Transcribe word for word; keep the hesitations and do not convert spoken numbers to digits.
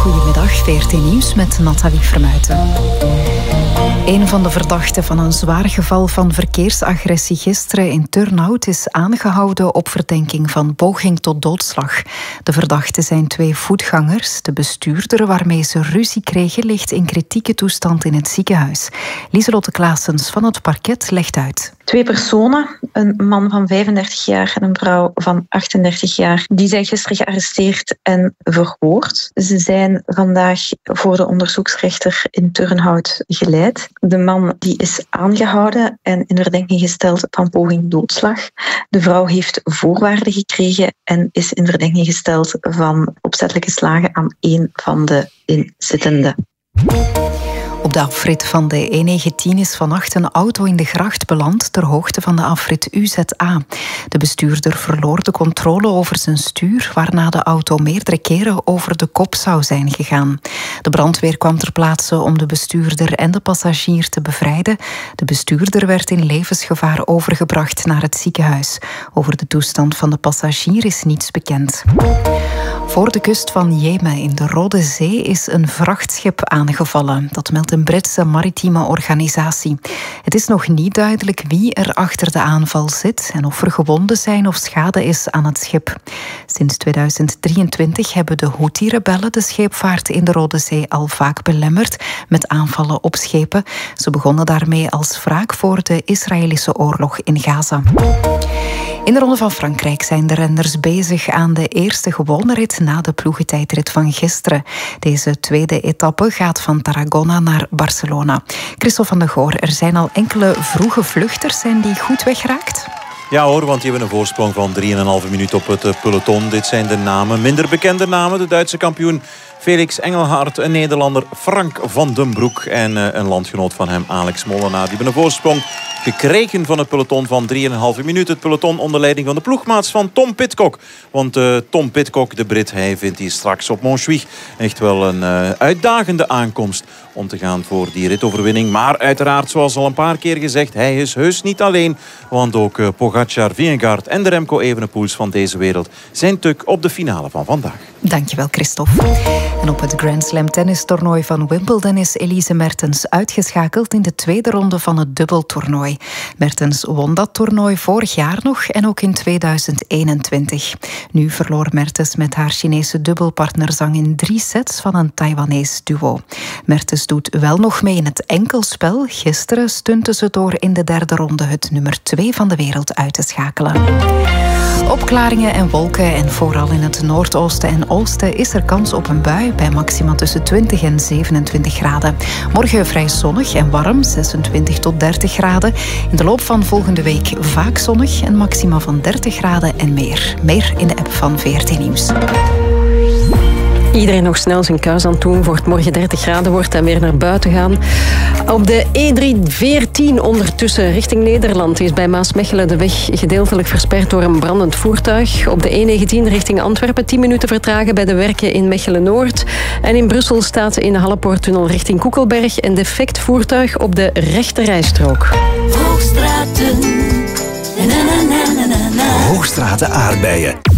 Goedemiddag, V R T Nieuws met Nathalie Vermuijten. Een van de verdachten van een zwaar geval van verkeersagressie gisteren in Turnhout is aangehouden op verdenking van poging tot doodslag. De verdachten zijn twee voetgangers. De bestuurder waarmee ze ruzie kregen ligt in kritieke toestand in het ziekenhuis. Lieselotte Claessens van het parket legt uit. Twee personen, een man van vijfendertig jaar en een vrouw van achtendertig jaar, die zijn gisteren gearresteerd en verhoord. Ze zijn vandaag voor de onderzoeksrechter in Turnhout geleid. De man die is aangehouden en in verdenking gesteld van poging doodslag. De vrouw heeft voorwaarden gekregen en is in verdenking gesteld van opzettelijke slagen aan één van de inzittenden. Op de afrit van de E negentien is vannacht een auto in de gracht beland ter hoogte van de afrit U Z A. De bestuurder verloor de controle over zijn stuur, waarna de auto meerdere keren over de kop zou zijn gegaan. De brandweer kwam ter plaatse om de bestuurder en de passagier te bevrijden. De bestuurder werd in levensgevaar overgebracht naar het ziekenhuis. Over de toestand van de passagier is niets bekend. Voor de kust van Jemen in de Rode Zee is een vrachtschip aangevallen. Dat meldt een Britse maritieme organisatie. Het is nog niet duidelijk wie er achter de aanval zit en of er gewonden zijn of schade is aan het schip. Sinds tweeduizend drieëntwintig hebben de Houthi-rebellen de scheepvaart in de Rode Zee al vaak belemmerd met aanvallen op schepen. Ze begonnen daarmee als wraak voor de Israëlische oorlog in Gaza. In de Ronde van Frankrijk zijn de renners bezig aan de eerste gewone rit na de ploegentijdrit van gisteren. Deze tweede etappe gaat van Tarragona naar Barcelona. Christophe van der Goor, er zijn al enkele vroege vluchters. Zijn die goed weggeraakt? Ja hoor, want die hebben een voorsprong van drieënhalve minuut op het peloton. Dit zijn de namen, minder bekende namen. De Duitse kampioen Felix Engelhard, een Nederlander Frank van den Broek en een landgenoot van hem, Alex Molenaar. Die hebben een voorsprong gekregen van het peloton van drieënhalve minuut. Het peloton onder leiding van de ploegmaats van Tom Pidcock. Want uh, Tom Pidcock, de Brit, hij vindt hier straks op Montjuïc echt wel een uh, uitdagende aankomst om te gaan voor die ritoverwinning. Maar uiteraard, zoals al een paar keer gezegd, hij is heus niet alleen. Want ook uh, Pogacar, Vingegaard en de Remco Evenepoels van deze wereld zijn tuk op de finale van vandaag. Dankjewel, Christophe. En op het Grand Slam tennistoernooi van Wimbledon is Elise Mertens uitgeschakeld in de tweede ronde van het dubbeltoernooi. Mertens won dat toernooi vorig jaar nog en ook in tweeduizend eenentwintig. Nu verloor Mertens met haar Chinese dubbelpartner Zhang in drie sets van een Taiwanese duo. Mertens doet wel nog mee in het enkelspel. Gisteren stunte ze door in de derde ronde het nummer twee van de wereld uit te schakelen. Opklaringen en wolken en vooral in het noordoosten en oosten is er kans op een bui bij maxima tussen twintig en zevenentwintig graden. Morgen vrij zonnig en warm, zesentwintig tot dertig graden. In de loop van volgende week vaak zonnig en maxima van dertig graden en meer. Meer in de app van V R T Nieuws. Iedereen nog snel zijn kuis aan het doen voor het morgen dertig graden wordt en weer naar buiten gaan. Op de E driehonderdveertien ondertussen richting Nederland is bij Maasmechelen de weg gedeeltelijk versperd door een brandend voertuig. Op de E negentien richting Antwerpen tien minuten vertragen bij de werken in Mechelen-Noord. En in Brussel staat in de Hallepoorttunnel richting Koekelberg een defect voertuig op de rechterrijstrook. Hoogstraten. Na, na, na, na, na. Hoogstraten aardbeien.